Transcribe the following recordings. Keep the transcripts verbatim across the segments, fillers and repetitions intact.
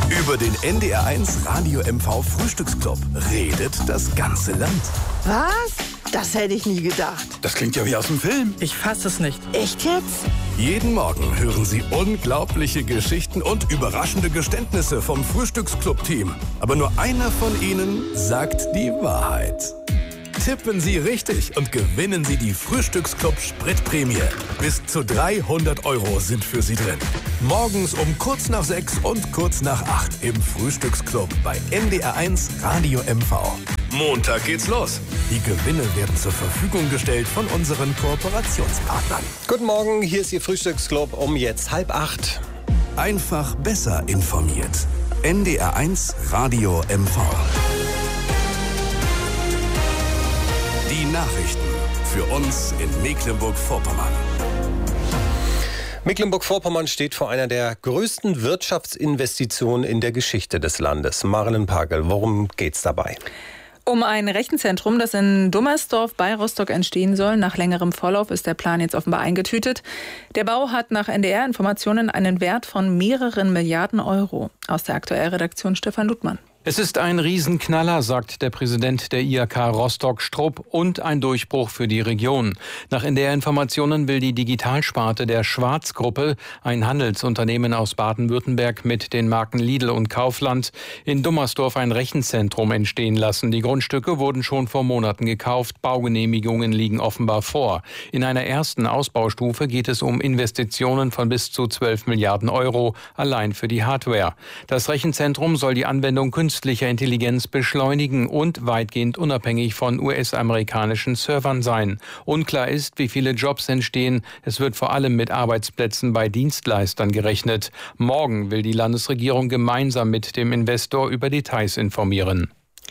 Über den N D R eins Radio M V Frühstücksclub redet das ganze Land. Was? Das hätte ich nie gedacht. Das klingt ja wie aus dem Film. Ich fasse es nicht. Echt jetzt? Jeden Morgen hören Sie unglaubliche Geschichten und überraschende Geständnisse vom Frühstücksclub-Team. Aber nur einer von ihnen sagt die Wahrheit. Tippen Sie richtig und gewinnen Sie die Frühstücksclub-Spritprämie. Bis zu dreihundert Euro sind für Sie drin. Morgens um kurz nach sechs und kurz nach acht im Frühstücksclub bei N D R eins Radio M V. Montag geht's los. Die Gewinne werden zur Verfügung gestellt von unseren Kooperationspartnern. Guten Morgen, hier ist Ihr Frühstücksclub um jetzt halb acht. Einfach besser informiert. N D R eins Radio M V. Die Nachrichten für uns in Mecklenburg-Vorpommern. Mecklenburg-Vorpommern steht vor einer der größten Wirtschaftsinvestitionen in der Geschichte des Landes. Marilyn Pagel, worum geht's dabei? Um ein Rechenzentrum, das in Dummersdorf bei Rostock entstehen soll. Nach längerem Vorlauf ist der Plan jetzt offenbar eingetütet. Der Bau hat nach N D R-Informationen einen Wert von mehreren Milliarden Euro. Aus der Aktuellredaktion Stefan Ludmann. Es ist ein Riesenknaller, sagt der Präsident der I H K Rostock Strupp, und ein Durchbruch für die Region. Nach N D R-Informationen will die Digitalsparte der Schwarz-Gruppe, ein Handelsunternehmen aus Baden-Württemberg mit den Marken Lidl und Kaufland, in Dummersdorf ein Rechenzentrum entstehen lassen. Die Grundstücke wurden schon vor Monaten gekauft, Baugenehmigungen liegen offenbar vor. In einer ersten Ausbaustufe geht es um Investitionen von bis zu zwölf Milliarden Euro, allein für die Hardware. Das Rechenzentrum soll die Anwendung künstlicher Künstliche Intelligenz beschleunigen und weitgehend unabhängig von U S-amerikanischen Servern sein. Unklar ist, wie viele Jobs entstehen. Es wird vor allem mit Arbeitsplätzen bei Dienstleistern gerechnet. Morgen will die Landesregierung gemeinsam mit dem Investor über Details informieren.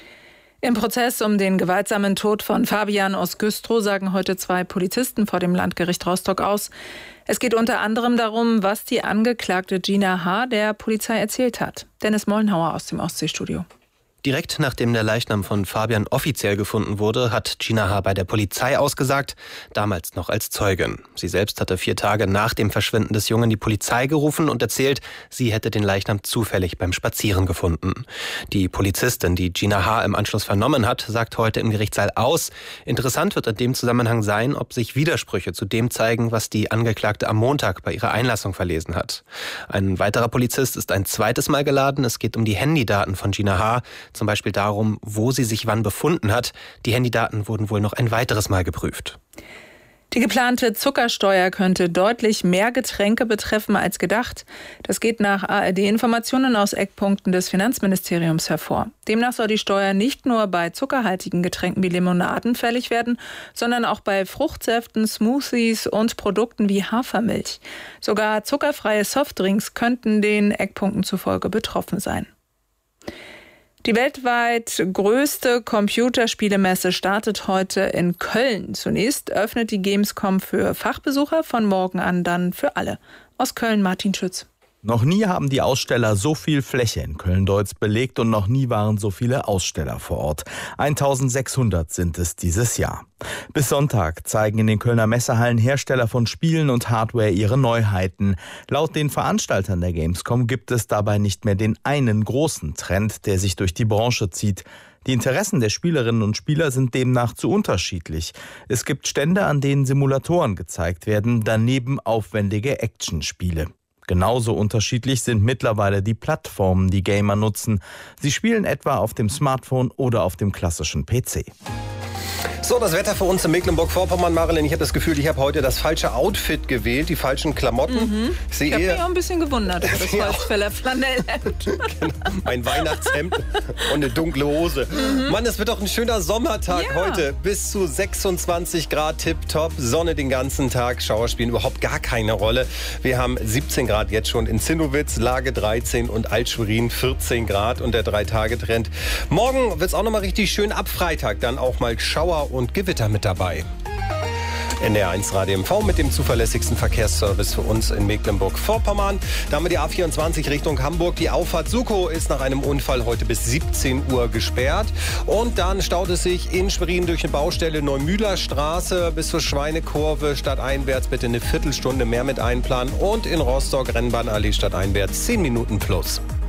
Im Prozess um den gewaltsamen Tod von Fabian aus Güstrow sagen heute zwei Polizisten vor dem Landgericht Rostock aus. Es geht unter anderem darum, was die Angeklagte Gina H. der Polizei erzählt hat. Dennis Mollenhauer aus dem Ostseestudio. Direkt nachdem der Leichnam von Fabian offiziell gefunden wurde, hat Gina H. bei der Polizei ausgesagt, damals noch als Zeugin. Sie selbst hatte vier Tage nach dem Verschwinden des Jungen die Polizei gerufen und erzählt, sie hätte den Leichnam zufällig beim Spazieren gefunden. Die Polizistin, die Gina H. im Anschluss vernommen hat, sagt heute im Gerichtssaal aus. Interessant wird in dem Zusammenhang sein, ob sich Widersprüche zu dem zeigen, was die Angeklagte am Montag bei ihrer Einlassung verlesen hat. Ein weiterer Polizist ist ein zweites Mal geladen. Es geht um die Handydaten von Gina H., zum Beispiel darum, wo sie sich wann befunden hat. Die Handydaten wurden wohl noch ein weiteres Mal geprüft. Die geplante Zuckersteuer könnte deutlich mehr Getränke betreffen als gedacht. Das geht nach A R D-Informationen aus Eckpunkten des Finanzministeriums hervor. Demnach soll die Steuer nicht nur bei zuckerhaltigen Getränken wie Limonaden fällig werden, sondern auch bei Fruchtsäften, Smoothies und Produkten wie Hafermilch. Sogar zuckerfreie Softdrinks könnten den Eckpunkten zufolge betroffen sein. Die weltweit größte Computerspielemesse startet heute in Köln. Zunächst öffnet die Gamescom für Fachbesucher, von morgen an dann für alle. Aus Köln Martin Schütz. Noch nie haben die Aussteller so viel Fläche in Köln-Deutz belegt und noch nie waren so viele Aussteller vor Ort. eintausendsechshundert sind es dieses Jahr. Bis Sonntag zeigen in den Kölner Messehallen Hersteller von Spielen und Hardware ihre Neuheiten. Laut den Veranstaltern der Gamescom gibt es dabei nicht mehr den einen großen Trend, der sich durch die Branche zieht. Die Interessen der Spielerinnen und Spieler sind demnach zu unterschiedlich. Es gibt Stände, an denen Simulatoren gezeigt werden, daneben aufwendige Actionspiele. Genauso unterschiedlich sind mittlerweile die Plattformen, die Gamer nutzen. Sie spielen etwa auf dem Smartphone oder auf dem klassischen P C. So, das Wetter für uns in Mecklenburg-Vorpommern. Marilyn, ich habe das Gefühl, ich habe heute das falsche Outfit gewählt, die falschen Klamotten. Mhm. Ich, ich habe mich auch ein bisschen gewundert über das Holzfäller Flanellhemd. Genau, mein Weihnachtshemd und eine dunkle Hose. Mhm. Mann, es wird doch ein schöner Sommertag ja. heute. Bis zu sechsundzwanzig Grad, tipptopp, Sonne den ganzen Tag. Schauer spielen überhaupt gar keine Rolle. Wir haben siebzehn Grad jetzt schon in Zinnowitz, Lage dreizehn und Alt-Schwerin vierzehn Grad und der drei-Tage-Trend. Morgen wird es auch nochmal richtig schön. Ab Freitag dann auch mal Schauer und Gewitter mit dabei. N D R eins Radio M V mit dem zuverlässigsten Verkehrsservice für uns in Mecklenburg-Vorpommern. Da haben wir die A vierundzwanzig Richtung Hamburg. Die Auffahrt Sukow ist nach einem Unfall heute bis siebzehn Uhr gesperrt. Und dann staut es sich in Schwerin durch eine Baustelle Neumühler Straße bis zur Schweinekurve stadteinwärts. Bitte eine Viertelstunde mehr mit einplanen. Und in Rostock Rennbahnallee stadteinwärts zehn Minuten plus.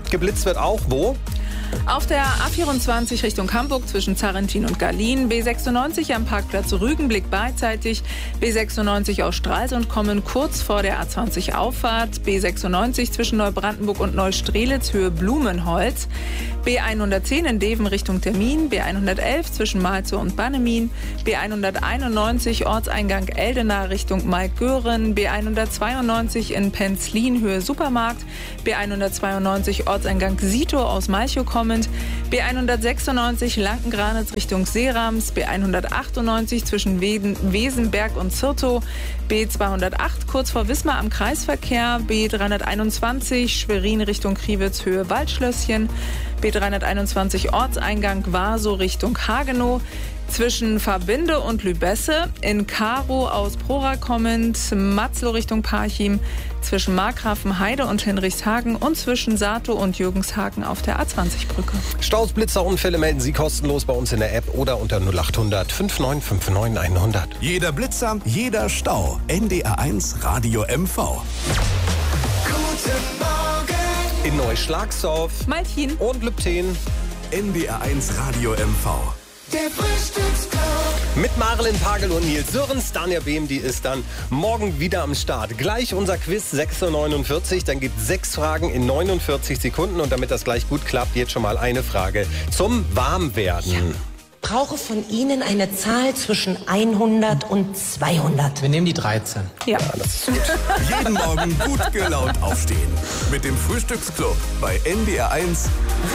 Geblitzt wird auch wo? Auf der A vierundzwanzig Richtung Hamburg zwischen Zarrentin und Garlin, B sechsundneunzig am Parkplatz Rügenblick beidseitig, B sechsundneunzig aus Stralsund kommen kurz vor der A zwanzig Auffahrt, B sechsundneunzig zwischen Neubrandenburg und Neustrelitz Höhe Blumenholz, B hundertzehn in Deven Richtung Termin, B hundertelf zwischen Malzow und Bannemin, B hunderteinundneunzig Ortseingang Eldena Richtung Maigören, B hundertzweiundneunzig in Penzlin Höhe Supermarkt, B hundertzweiundneunzig Ortseingang Sito aus Malchow kommend, B hundertsechsundneunzig Lankengranitz Richtung Seerams, B hundertachtundneunzig zwischen Weden, Wesenberg und Zirtow, B zweihundertacht kurz vor Wismar am Kreisverkehr, B dreihunderteinundzwanzig Schwerin Richtung Kriwitz Höhe Waldschlösschen, B dreihunderteinundzwanzig Ortseingang Warsow Richtung Hagenow, zwischen Verbinde und Lübesse, in Karow aus Prora kommend, Matzlow Richtung Parchim, zwischen Markgrafenheide und Hinrichshagen und zwischen Satow und Jürgenshagen auf der A zwanzig Brücke. Staus, Blitzer, Unfälle melden Sie kostenlos bei uns in der App oder unter null achthundert fünfundneunzig neunundfünfzig hundert. Jeder Blitzer, jeder Stau. N D R eins Radio M V. Guten Morgen. In Neuschlagsdorf Malchin und Lübten. N D R eins Radio M V. Der Frühstücksclub. Mit Marilyn Pagel und Nils Sörens. Dania Behm, die ist dann morgen wieder am Start. Gleich unser Quiz sechs Uhr neunundvierzig. Dann gibt es sechs Fragen in neunundvierzig Sekunden. Und damit das gleich gut klappt, jetzt schon mal eine Frage zum Warmwerden. Ja. Brauche von Ihnen eine Zahl zwischen hundert und zweihundert. Wir nehmen die dreizehn. Ja. Ja, das ist gut. Jeden Morgen gut gelaunt aufstehen. Mit dem Frühstücksclub bei N D R eins